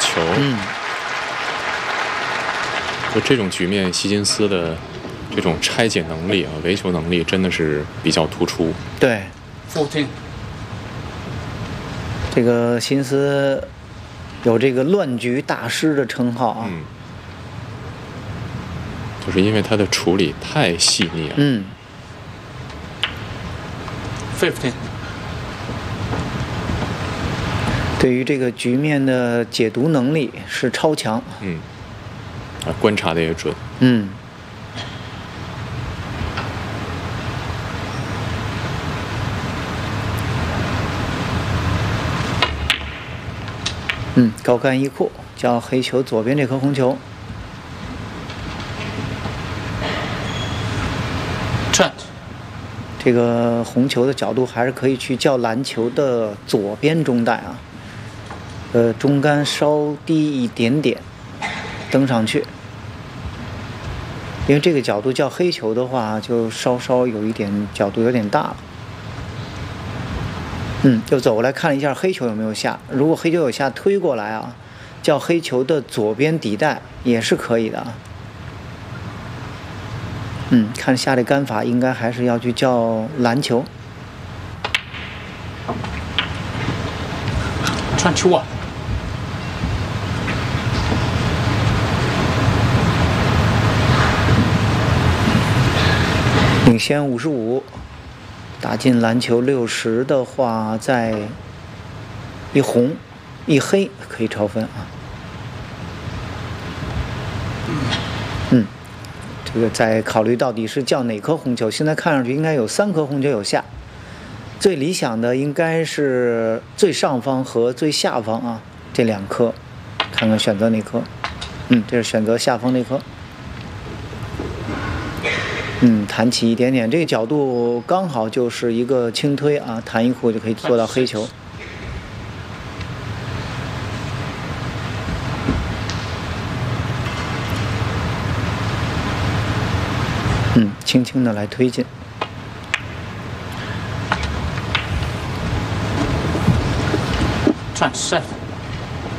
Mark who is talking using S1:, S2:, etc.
S1: 球。就这种局面，希金斯的这种拆解能力啊，围球能力真的是比较突出。
S2: 对
S3: 14。
S2: 这个辛斯有这个乱局大师的称号啊。
S1: 就是因为他的处理太细腻了。
S3: 15。
S2: 对于这个局面的解读能力是超强。
S1: 观察的也准。
S2: 高杆一库叫黑球左边这颗红球。这个红球的角度还是可以去叫篮球的左边中带啊。中杆稍低一点点，登上去。因为这个角度叫黑球的话，就稍稍有一点角度有点大了。就走过来看了一下黑球有没有下，如果黑球有下推过来啊，叫黑球的左边底带也是可以的啊。看下这杆法应该还是要去叫篮球。
S3: 21。
S2: 领先55，打进篮球60的话，在一红一黑可以超分啊。这个再考虑到底是叫哪颗红球，现在看上去应该有3颗红球有下，最理想的应该是最上方和最下方啊，这2颗，看看选择哪颗。这是选择下方那颗。弹起一点点，这个角度刚好就是一个轻推啊，弹一库就可以做到黑球。轻轻的来推进。
S3: 27。